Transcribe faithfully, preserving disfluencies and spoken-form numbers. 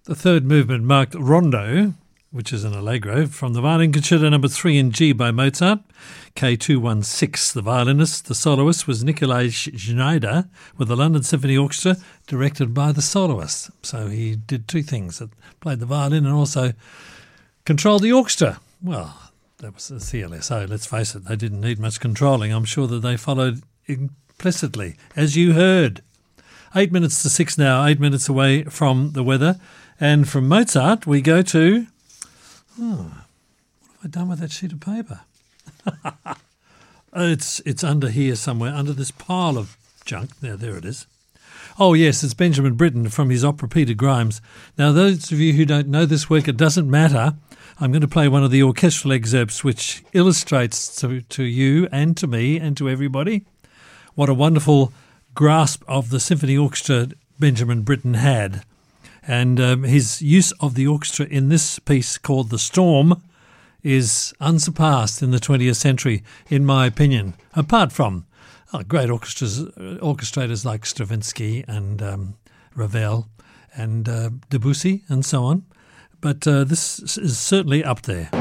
The third movement marked Rondo, which is an allegro, from the Violin Concerto number three in G by Mozart, K two sixteen. The violinist, the soloist, was Nikolai Schneider with the London Symphony Orchestra, directed by the soloist. So he did two things, played the violin and also controlled the orchestra. Well, that was the C L S O, let's face it, they didn't need much controlling. I'm sure that they followed implicitly, as you heard. Eight minutes to six now, eight minutes away from the weather. And from Mozart, we go to... Oh, what have I done with that sheet of paper? it's it's under here somewhere, under this pile of junk. There, there it is. Oh, yes, it's Benjamin Britten from his opera Peter Grimes. Now, those of you who don't know this work, it doesn't matter. I'm going to play one of the orchestral excerpts which illustrates to, to you and to me and to everybody what a wonderful grasp of the symphony orchestra Benjamin Britten had. And um, his use of the orchestra in this piece called The Storm is unsurpassed in the twentieth century, in my opinion, apart from oh, great orchestras, orchestrators like Stravinsky and um, Ravel and uh, Debussy and so on. But uh, this is certainly up there.